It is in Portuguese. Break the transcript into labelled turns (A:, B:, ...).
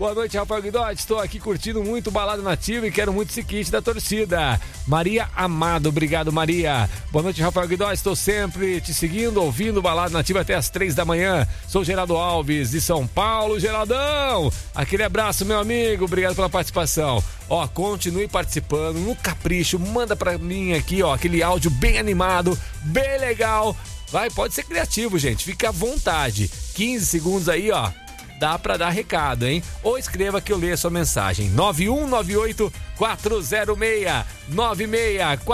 A: Boa noite, Rafael Guidotti. Estou aqui curtindo muito o Balada Nativa e quero muito esse kit da torcida. Maria Amado, obrigado, Maria. Boa noite, Rafael Guidotti. Estou sempre te seguindo, ouvindo o Balada Nativa até as 3 da manhã. Sou Geraldo Alves, de São Paulo. Geraldão, aquele abraço, meu amigo. Obrigado pela participação. Ó, continue participando no capricho. Manda pra mim aqui, ó, aquele áudio bem animado, bem legal. Vai, pode ser criativo, gente. Fica à vontade. 15 segundos aí, ó. Dá pra dar recado, hein? Ou escreva que eu leio a sua mensagem. 9198-406-96